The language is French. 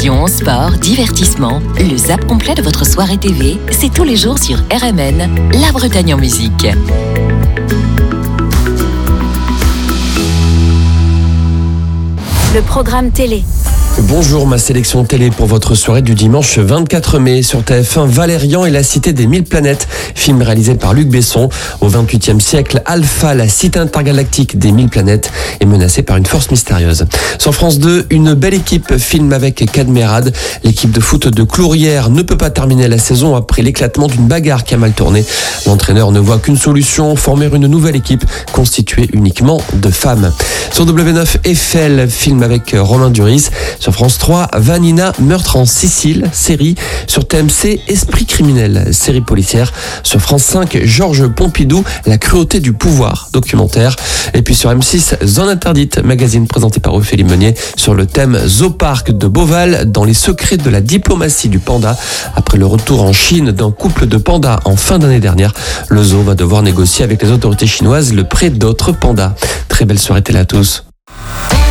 Information, sport, divertissement. Le zap complet de votre soirée TV, c'est tous les jours sur RMN, La Bretagne en musique. Le programme télé. Bonjour, ma sélection télé pour votre soirée du dimanche 24 mai. Sur TF1, Valérian et la cité des 1000 planètes, film réalisé par Luc Besson. Au 28e siècle, Alpha, la cité intergalactique des 1000 planètes, est menacée par une force mystérieuse. Sur France 2, une belle équipe, film avec Cadmerade. L'équipe de foot de Clourières ne peut pas terminer la saison après l'éclatement d'une bagarre qui a mal tourné. L'entraîneur ne voit qu'une solution, former une nouvelle équipe constituée uniquement de femmes. Sur W9, Eiffel, film avec Romain Duris. Sur France 3, Vanina, meurtre en Sicile, série. Sur TMC, Esprit criminel, série policière. Sur France 5, Georges Pompidou, La cruauté du pouvoir, documentaire. Et puis sur M6, Zone interdite, magazine présenté par Ophélie Meunier sur le thème Zoopark de Beauval dans les secrets de la diplomatie du panda. Après le retour en Chine d'un couple de pandas en fin d'année dernière, le zoo va devoir négocier avec les autorités chinoises le prêt d'autres pandas. Très belle soirée télé à tous.